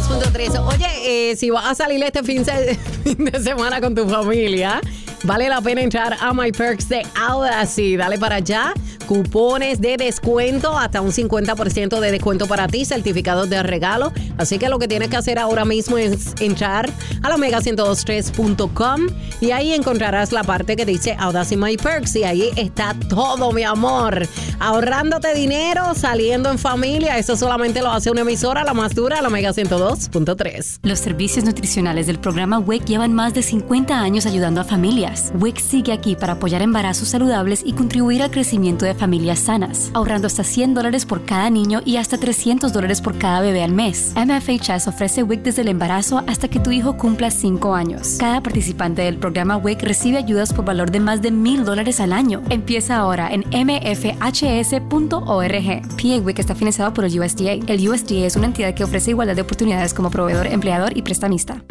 106.3. Oye, si vas a salir este fin de semana con tu familia, vale la pena entrar a My Perks de Audacy. Dale para allá. Cupones de descuento, hasta un 50% de descuento para ti, certificados de regalo. Así que lo que tienes que hacer ahora mismo es entrar a la Mega1023.com y ahí encontrarás la parte que dice Audacy My Perks y ahí está todo, mi amor. Ahorrándote dinero, saliendo en familia. Eso solamente lo hace una emisora, la más dura, la Mega 102.3. Los servicios nutricionales del programa WIC llevan más de 50 años ayudando a familias. WIC sigue aquí para apoyar embarazos saludables y contribuir al crecimiento de familias sanas, ahorrando hasta $100 por cada niño y hasta $300 por cada bebé al mes. MFHS ofrece WIC desde el embarazo hasta que tu hijo cumpla 5 años. Cada participante del programa WIC recibe ayudas por valor de más de $1,000 al año. Empieza ahora en mfhs.org. PA WIC está financiado por el USDA. El USDA es una entidad que ofrece igualdad de oportunidades como proveedor, empleador y prestamista.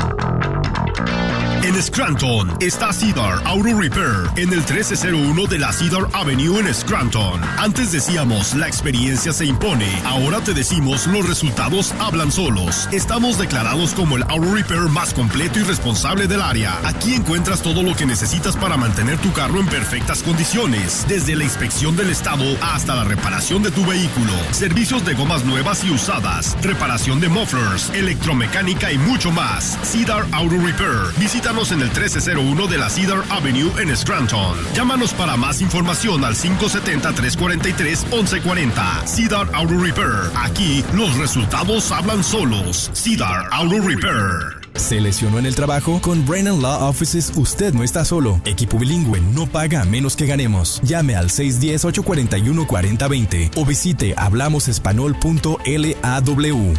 En Scranton está Cedar Auto Repair en el 1301 de la Cedar Avenue en Scranton. Antes decíamos la experiencia se impone, ahora te decimos los resultados hablan solos. Estamos declarados como el Auto Repair más completo y responsable del área. Aquí encuentras todo lo que necesitas para mantener tu carro en perfectas condiciones, desde la inspección del estado hasta la reparación de tu vehículo, servicios de gomas nuevas y usadas, reparación de mufflers, electromecánica y mucho más. Cedar Auto Repair. Visítanos en el 1301 de la Cedar Avenue en Scranton. Llámanos para más información al 570-343-1140. Cedar Auto Repair. Aquí los resultados hablan solos. Cedar Auto Repair. ¿Se lesionó en el trabajo? Con Brennan Law Offices usted no está solo. Equipo bilingüe no paga a menos que ganemos. Llame al 610-841-4020 o visite hablamosespanol.law.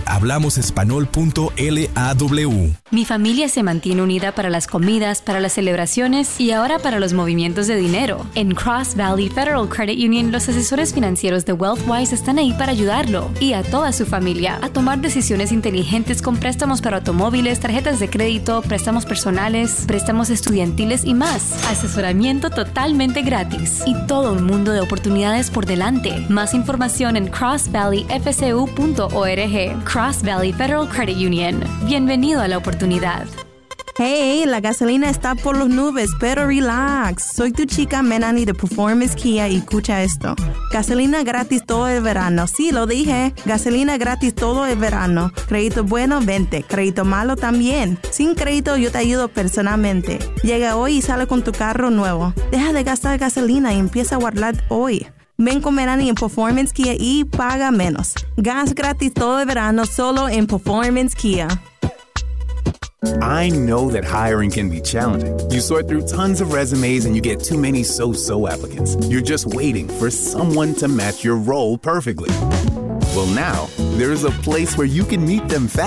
Hablamosespanol.law. Mi familia se mantiene unida para las comidas, para las celebraciones y ahora para los movimientos de dinero. En Cross Valley Federal Credit Union, los asesores financieros de WealthWise están ahí para ayudarlo y a toda su familia a tomar decisiones inteligentes con préstamos para automóviles, tarjetas de crédito, préstamos personales, préstamos estudiantiles y más. Asesoramiento totalmente gratis y todo un mundo de oportunidades por delante. Más información en crossvalleyfcu.org. Cross Valley Federal Credit Union. Bienvenido a la oportunidad. Hey, la gasolina está por las nubes, pero relax. Soy tu chica Melanie de Performance Kia y escucha esto. Gasolina gratis todo el verano. Sí, lo dije. Gasolina gratis todo el verano. Crédito bueno, vente. Crédito malo también. Sin crédito yo te ayudo personalmente. Llega hoy y sale con tu carro nuevo. Deja de gastar gasolina y empieza a guardar hoy. Ven con Melanie en Performance Kia y paga menos. Gas gratis todo el verano solo en Performance Kia. I know that hiring can be challenging. You sort through tons of resumes and you get too many so-so applicants. You're just waiting for someone to match your role perfectly. Well, now, there's a place where you can meet them fast.